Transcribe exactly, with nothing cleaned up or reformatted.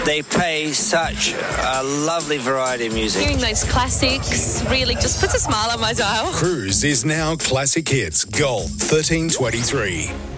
they play such a lovely variety of music. Hearing those classics really just puts a smile on my dial. Cruise is now Classic Hits Gold thirteen twenty-three.